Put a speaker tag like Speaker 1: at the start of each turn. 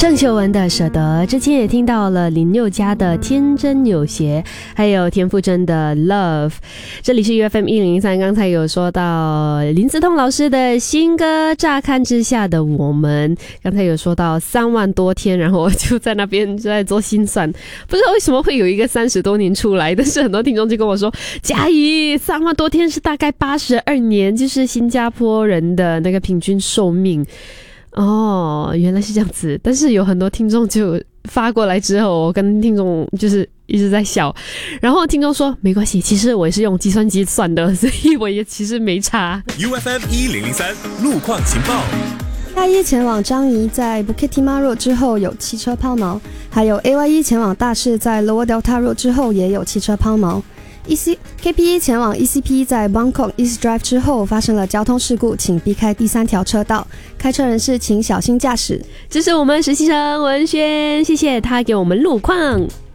Speaker 1: 郑秀文的舍得，之前也听到了林宥嘉的天真有邪，还有田馥甄的 Love。 这里是 UFM 103，刚才有说到林思彤老师的新歌乍看之下的我们，刚才有说到3万多天，然后我就在那边就在做心算，不知道为什么会有一个30多年出来，但是很多听众就跟我说，嘉怡3万多天是大概82年，就是新加坡人的那个平均寿命。哦，原来是这样子。但是有很多听众就发过来之后，我跟听众就是一直在笑，然后听众说没关系，其实我也是用计算机算的，所以我也其实没差。
Speaker 2: UFM 1003路况情报。
Speaker 3: A1前往樟宜在 Bukit Timah Road 之后有汽车抛锚，还有 AY1 前往大士在 Lower Delta Road 之后也有汽车抛锚。KP1 前往 ECP 在 Bangkok East Drive 之后发生了交通事故，请避开第3条车道，开车人士请小心驾驶。
Speaker 1: 这是我们实习生文轩，谢谢他给我们路况。